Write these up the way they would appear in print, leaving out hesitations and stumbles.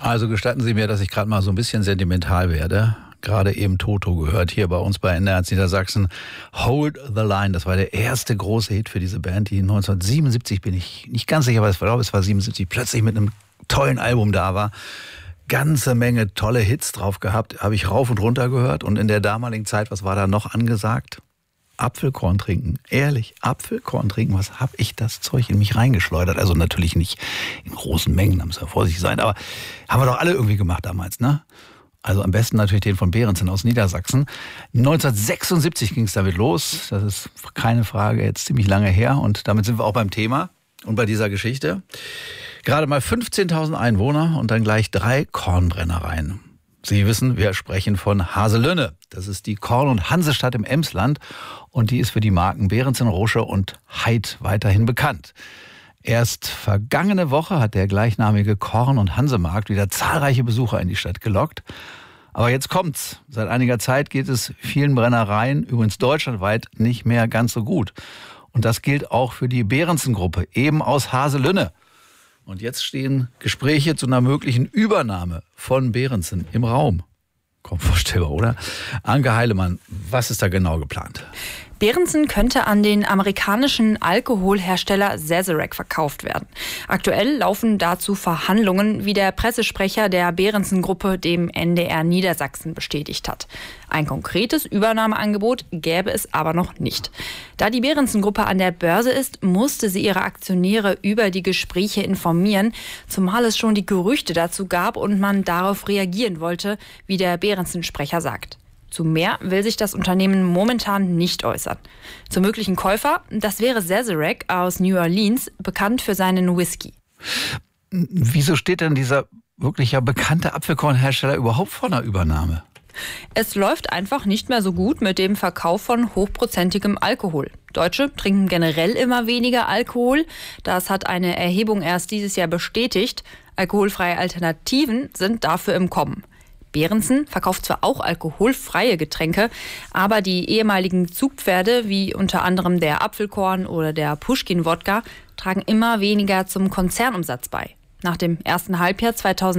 Also gestatten Sie mir, dass ich gerade mal so ein bisschen sentimental werde. Gerade eben Toto gehört, hier bei uns bei NDR Niedersachsen. Hold the Line, das war der erste große Hit für diese Band, die 1977, bin ich nicht ganz sicher, aber ich glaube, es war 77, plötzlich mit einem tollen Album da war. Ganze Menge tolle Hits drauf gehabt, habe ich rauf und runter gehört. Und in der damaligen Zeit, was war da noch angesagt? Apfelkorn trinken. Ehrlich, Apfelkorn trinken. Was habe ich das Zeug in mich reingeschleudert? Also natürlich nicht in großen Mengen, da muss man vorsichtig sein. Aber haben wir doch alle irgendwie gemacht damals, ne? Also am besten natürlich den von Behrensen aus Niedersachsen. 1976 ging es damit los. Das ist keine Frage, jetzt ziemlich lange her. Und damit sind wir auch beim Thema und bei dieser Geschichte. Gerade mal 15.000 Einwohner und dann gleich 3 Kornbrennereien. Sie wissen, wir sprechen von Haselünne. Das ist die Korn- und Hansestadt im Emsland und die ist für die Marken Behrensen, Rusche und Heid weiterhin bekannt. Erst vergangene Woche hat der gleichnamige Korn- und Hansemarkt wieder zahlreiche Besucher in die Stadt gelockt. Aber jetzt kommt's. Seit einiger Zeit geht es vielen Brennereien, übrigens deutschlandweit, nicht mehr ganz so gut. Und das gilt auch für die Behrensen-Gruppe, eben aus Haselünne. Und jetzt stehen Gespräche zu einer möglichen Übernahme von Behrensen im Raum. Kaum vorstellbar, oder? Anke Heilemann, was ist da genau geplant? Behrensen könnte an den amerikanischen Alkoholhersteller Sazerac verkauft werden. Aktuell laufen dazu Verhandlungen, wie der Pressesprecher der Behrensen-Gruppe dem NDR Niedersachsen bestätigt hat. Ein konkretes Übernahmeangebot gäbe es aber noch nicht. Da die Behrensen-Gruppe an der Börse ist, musste sie ihre Aktionäre über die Gespräche informieren, zumal es schon die Gerüchte dazu gab und man darauf reagieren wollte, wie der Behrensen-Sprecher sagt. Zu mehr will sich das Unternehmen momentan nicht äußern. Zum möglichen Käufer, das wäre Sazerac aus New Orleans, bekannt für seinen Whisky. Wieso steht denn dieser wirklich ja bekannte Apfelkornhersteller überhaupt vor einer Übernahme? Es läuft einfach nicht mehr so gut mit dem Verkauf von hochprozentigem Alkohol. Deutsche trinken generell immer weniger Alkohol. Das hat eine Erhebung erst dieses Jahr bestätigt. Alkoholfreie Alternativen sind dafür im Kommen. Behrensen verkauft zwar auch alkoholfreie Getränke, aber die ehemaligen Zugpferde, wie unter anderem der Apfelkorn oder der Puschkin-Wodka, tragen immer weniger zum Konzernumsatz bei. Nach dem ersten Halbjahr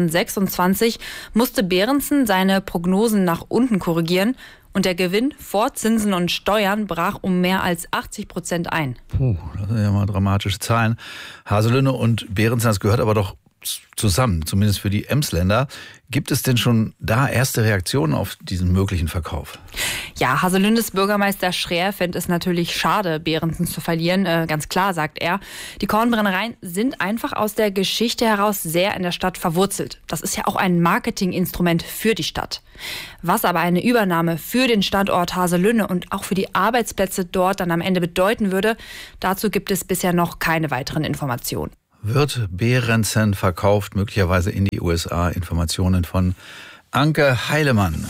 2026 musste Behrensen seine Prognosen nach unten korrigieren und der Gewinn vor Zinsen und Steuern brach um mehr als 80% ein. Das sind ja mal dramatische Zahlen. Haselünne und Behrensen, das gehört aber doch zusammen, zumindest für die Emsländer. Gibt es denn schon da erste Reaktionen auf diesen möglichen Verkauf? Ja, Haselünnes Bürgermeister Schreer fände es natürlich schade, Behrensen zu verlieren. Ganz klar, sagt er. Die Kornbrennereien sind einfach aus der Geschichte heraus sehr in der Stadt verwurzelt. Das ist ja auch ein Marketinginstrument für die Stadt. Was aber eine Übernahme für den Standort Haselünne und auch für die Arbeitsplätze dort dann am Ende bedeuten würde, dazu gibt es bisher noch keine weiteren Informationen. Wird Behrensen verkauft, möglicherweise in die USA? Informationen von Anke Heilemann.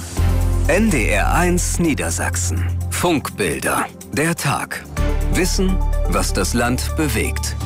NDR 1 Niedersachsen. Funkbilder. Der Tag. Wissen, was das Land bewegt.